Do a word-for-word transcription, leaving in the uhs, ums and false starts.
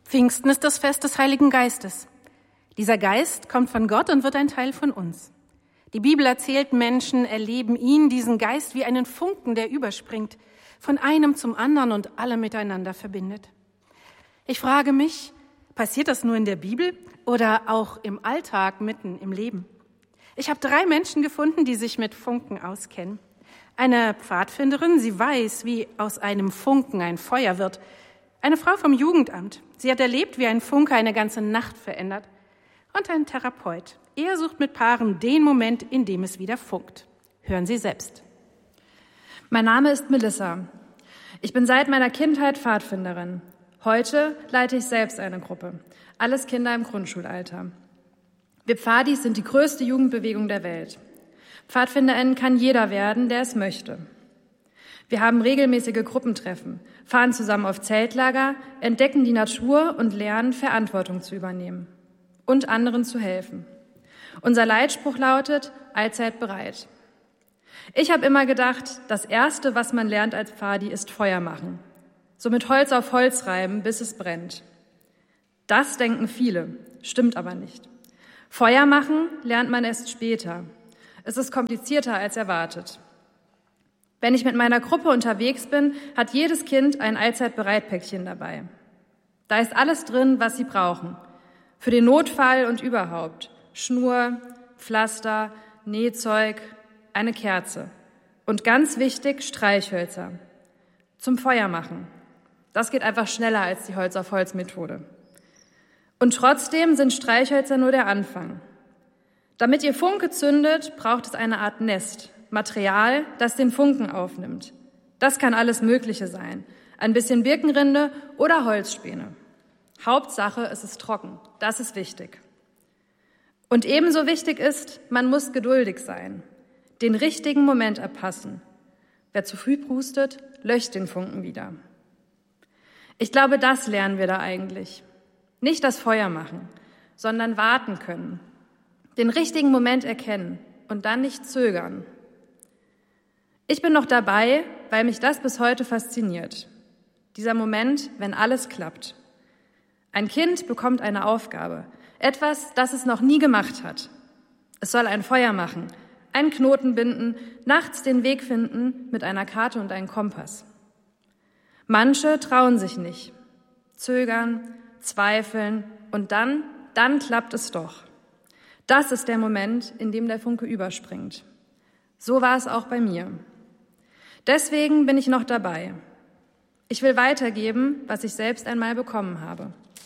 Pfingsten ist das Fest des Heiligen Geistes. Dieser Geist kommt von Gott und wird ein Teil von uns. Die Bibel erzählt, Menschen erleben ihn, diesen Geist, wie einen Funken, der überspringt, von einem zum anderen und alle miteinander verbindet. Ich frage mich, passiert das nur in der Bibel oder auch im Alltag mitten im Leben? Ich habe drei Menschen gefunden, die sich mit Funken auskennen. Eine Pfadfinderin, sie weiß, wie aus einem Funken ein Feuer wird. Eine Frau vom Jugendamt, sie hat erlebt, wie ein Funke eine ganze Nacht verändert. Und ein Therapeut, er sucht mit Paaren den Moment, in dem es wieder funkt. Hören Sie selbst. Mein Name ist Melissa. Ich bin seit meiner Kindheit Pfadfinderin. Heute leite ich selbst eine Gruppe. Alles Kinder im Grundschulalter. Wir Pfadis sind die größte Jugendbewegung der Welt. PfadfinderInnen kann jeder werden, der es möchte. Wir haben regelmäßige Gruppentreffen, fahren zusammen auf Zeltlager, entdecken die Natur und lernen, Verantwortung zu übernehmen und anderen zu helfen. Unser Leitspruch lautet, allzeit bereit. Ich habe immer gedacht, das Erste, was man lernt als Pfadi, ist Feuer machen. So mit Holz auf Holz reiben, bis es brennt. Das denken viele, stimmt aber nicht. Feuer machen lernt man erst später. Es ist komplizierter als erwartet. Wenn ich mit meiner Gruppe unterwegs bin, hat jedes Kind ein Allzeit-Bereit-Päckchen dabei. Da ist alles drin, was sie brauchen. Für den Notfall und überhaupt. Schnur, Pflaster, Nähzeug, eine Kerze. Und ganz wichtig, Streichhölzer. Zum Feuer machen. Das geht einfach schneller als die Holz-auf-Holz-Methode. Und trotzdem sind Streichhölzer nur der Anfang. Damit ihr Funke zündet, braucht es eine Art Nest, Material, das den Funken aufnimmt. Das kann alles Mögliche sein. Ein bisschen Birkenrinde oder Holzspäne. Hauptsache, es ist trocken. Das ist wichtig. Und ebenso wichtig ist, man muss geduldig sein. Den richtigen Moment abpassen. Wer zu früh prustet, löscht den Funken wieder. Ich glaube, das lernen wir da eigentlich. Nicht das Feuer machen, sondern warten können. Den richtigen Moment erkennen und dann nicht zögern. Ich bin noch dabei, weil mich das bis heute fasziniert. Dieser Moment, wenn alles klappt. Ein Kind bekommt eine Aufgabe, etwas, das es noch nie gemacht hat. Es soll ein Feuer machen, einen Knoten binden, nachts den Weg finden mit einer Karte und einem Kompass. Manche trauen sich nicht, zögern, zweifeln und dann, dann klappt es doch. Das ist der Moment, in dem der Funke überspringt. So war es auch bei mir. Deswegen bin ich noch dabei. Ich will weitergeben, was ich selbst einmal bekommen habe.